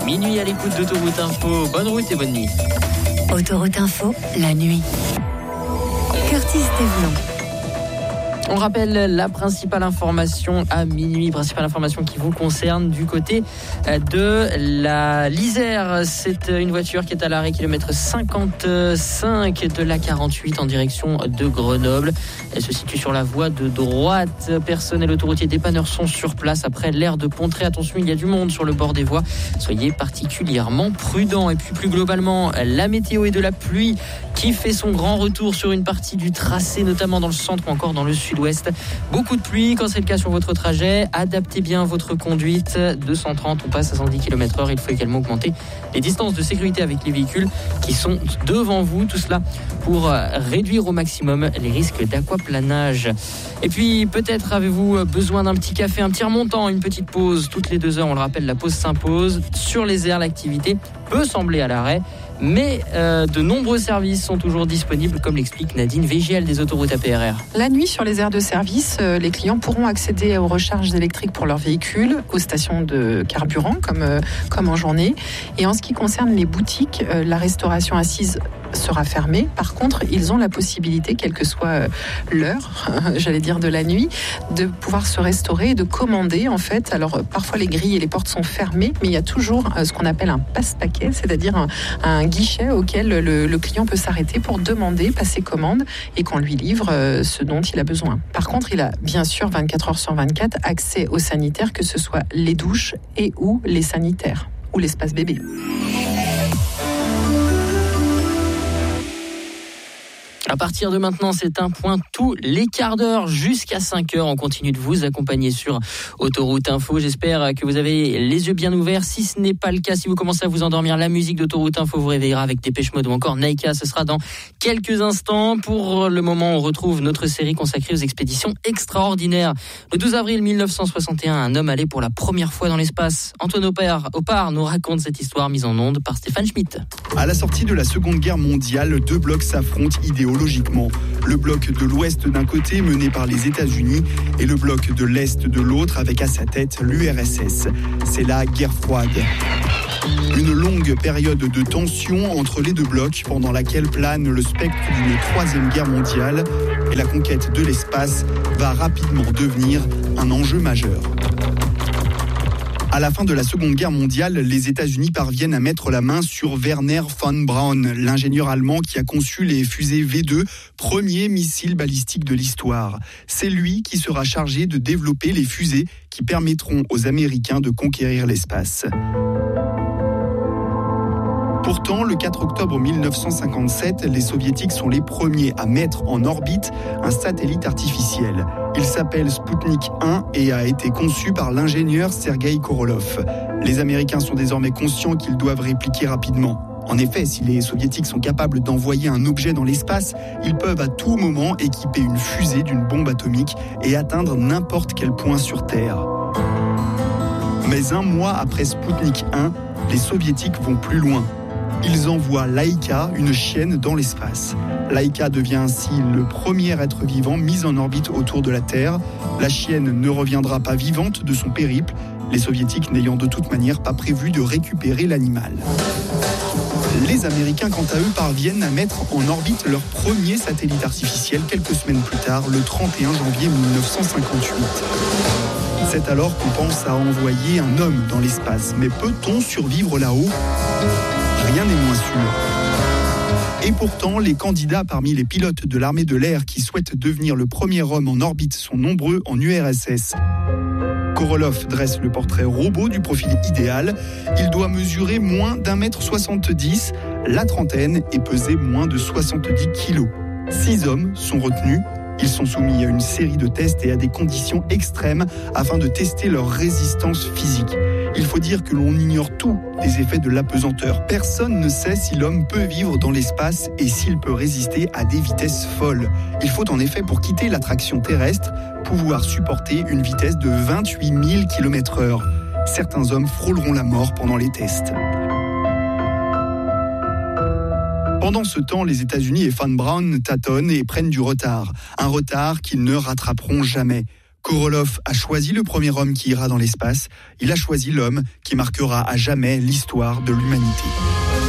Minuit à l'écoute d'Autoroute Info. Bonne route et bonne nuit. Autoroute Info, la nuit. Curtis Thévelon. On rappelle la principale information à minuit, principale information qui vous concerne du côté de l'Isère. C'est une voiture qui est à l'arrêt kilomètre 55 de la 48 en direction de Grenoble. Elle se situe sur la voie de droite. Personnel autoroutier dépanneurs sont sur place après l'aire de Pontré. Attention, il y a du monde sur le bord des voies. Soyez particulièrement prudents. Et puis plus globalement, la météo et de la pluie qui fait son grand retour sur une partie du tracé, notamment dans le centre ou encore dans le sud-ouest. Beaucoup de pluie quand c'est le cas sur votre trajet. Adaptez bien votre conduite. 230, on passe à 110 km/h. Il faut également augmenter les distances de sécurité avec les véhicules qui sont devant vous. Tout cela pour réduire au maximum les risques d'aquaplanage. Et puis peut-être avez-vous besoin d'un petit café, un petit remontant, une petite pause. Toutes les 2 heures, on le rappelle, la pause s'impose. Sur les aires, l'activité peut sembler à l'arrêt. Mais de nombreux services sont toujours disponibles, comme l'explique Nadine VGL des autoroutes APRR. La nuit, sur les aires de service, les clients pourront accéder aux recharges électriques pour leurs véhicules, aux stations de carburant, comme en journée. Et en ce qui concerne les boutiques, la restauration assise sera fermée. Par contre, ils ont la possibilité, quelle que soit l'heure, j'allais dire de la nuit, de pouvoir se restaurer et de commander, en fait. Alors, parfois, les grilles et les portes sont fermées, mais il y a toujours ce qu'on appelle un passe-paquet, c'est-à-dire un guichet auquel le client peut s'arrêter pour demander, passer commande et qu'on lui livre ce dont il a besoin. Par contre, il a bien sûr 24 heures sur 24 accès aux sanitaires, que ce soit les douches et ou les sanitaires ou l'espace bébé. À partir de maintenant, c'est un point tous les quarts d'heure jusqu'à 5 heures. On continue de vous accompagner sur Autoroute Info. J'espère que vous avez les yeux bien ouverts. Si ce n'est pas le cas, si vous commencez à vous endormir, la musique d'Autoroute Info vous réveillera avec Dépêche Mode ou encore Naïka. Ce sera dans quelques instants. Pour le moment, on retrouve notre série consacrée aux expéditions extraordinaires. Le 12 avril 1961, un homme allait pour la première fois dans l'espace. Antoine Opar nous raconte cette histoire mise en onde par Stéphane Schmitt. À la sortie de la Seconde Guerre mondiale, 2 blocs s'affrontent idéologiquement. Le bloc de l'Ouest d'un côté, mené par les États-Unis, et le bloc de l'Est de l'autre, avec à sa tête l'URSS. C'est la guerre froide. Une longue période de tension entre les 2 blocs, pendant laquelle plane le spectre d'une 3e guerre mondiale, et la conquête de l'espace va rapidement devenir un enjeu majeur. À la fin de la Seconde Guerre mondiale, les États-Unis parviennent à mettre la main sur Wernher von Braun, l'ingénieur allemand qui a conçu les fusées V2, premier missile balistique de l'histoire. C'est lui qui sera chargé de développer les fusées qui permettront aux Américains de conquérir l'espace. Pourtant, le 4 octobre 1957, les Soviétiques sont les premiers à mettre en orbite un satellite artificiel. Il s'appelle Sputnik 1 et a été conçu par l'ingénieur Sergueï Korolev. Les Américains sont désormais conscients qu'ils doivent répliquer rapidement. En effet, si les Soviétiques sont capables d'envoyer un objet dans l'espace, ils peuvent à tout moment équiper une fusée d'une bombe atomique et atteindre n'importe quel point sur Terre. Mais un mois après Sputnik 1, les Soviétiques vont plus loin. Ils envoient Laïka, une chienne, dans l'espace. Laïka devient ainsi le premier être vivant mis en orbite autour de la Terre. La chienne ne reviendra pas vivante de son périple, les Soviétiques n'ayant de toute manière pas prévu de récupérer l'animal. Les Américains, quant à eux, parviennent à mettre en orbite leur premier satellite artificiel quelques semaines plus tard, le 31 janvier 1958. C'est alors qu'on pense à envoyer un homme dans l'espace. Mais peut-on survivre là-haut ? Rien n'est moins sûr. Et pourtant, les candidats parmi les pilotes de l'armée de l'air qui souhaitent devenir le premier homme en orbite sont nombreux en URSS. Korolev dresse le portrait robot du profil idéal. Il doit mesurer moins d'1m70, la trentaine, et peser moins de 70 kilos. 6 hommes sont retenus. Ils sont soumis à une série de tests et à des conditions extrêmes afin de tester leur résistance physique. Il faut dire que l'on ignore tout des effets de l'apesanteur. Personne ne sait si l'homme peut vivre dans l'espace et s'il peut résister à des vitesses folles. Il faut en effet, pour quitter l'attraction terrestre, pouvoir supporter une vitesse de 28 000 km/h. Certains hommes frôleront la mort pendant les tests. Pendant ce temps, les États-Unis et Von Braun tâtonnent et prennent du retard. Un retard qu'ils ne rattraperont jamais. Korolev a choisi le premier homme qui ira dans l'espace. Il a choisi l'homme qui marquera à jamais l'histoire de l'humanité.